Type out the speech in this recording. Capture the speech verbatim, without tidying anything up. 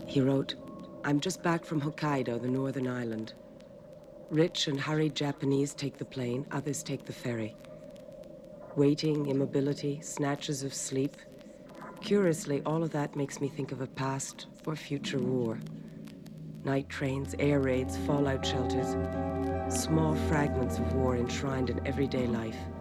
He wrote, "I'm just back from Hokkaido, the northern island. Rich and hurried Japanese take the plane, others take the ferry. Waiting, immobility, snatches of sleep. Curiously, all of that makes me think of a past or future war. Night trains, air raids, fallout shelters. Small fragments of war enshrined in everyday life.